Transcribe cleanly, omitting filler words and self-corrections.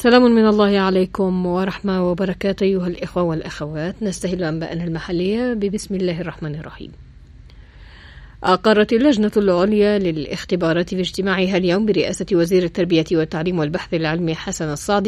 سلام من الله عليكم ورحمة وبركاته أيها الإخوة والأخوات. نستهل أنباءنا المحلية ببسم الله الرحمن الرحيم. أقرت اللجنة العليا للاختبارات في اجتماعها اليوم برئاسة وزير التربية والتعليم والبحث العلمي حسن الصادق